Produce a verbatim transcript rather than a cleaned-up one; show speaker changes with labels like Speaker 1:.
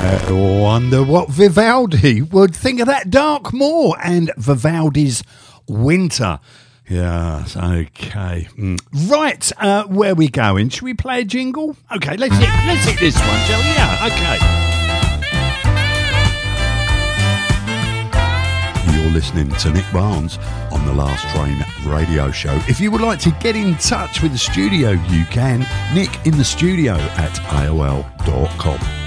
Speaker 1: I wonder what Vivaldi would think of that Dark Moor and Vivaldi's Winter. Yes, okay. Mm. Right, uh, where are we going? Should we play a jingle? Okay, let's hit, let's hit this one, shall we? Yeah, okay. You're listening to Nick Barnes on the Last Train radio show. If you would like to get in touch with the studio, you can. Nick in the studio at A O L dot com.